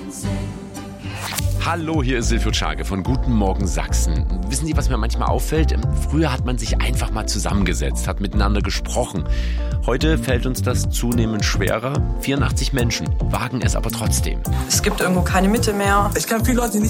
Hallo, hier ist Silvio Czage von Guten Morgen Sachsen. Wissen Sie, was mir manchmal auffällt? Früher hat man sich einfach mal zusammengesetzt, hat miteinander gesprochen. Heute fällt uns das zunehmend schwerer. 84 Menschen wagen es aber trotzdem. Es gibt irgendwo keine Mitte mehr. Ich kann viele Leute nicht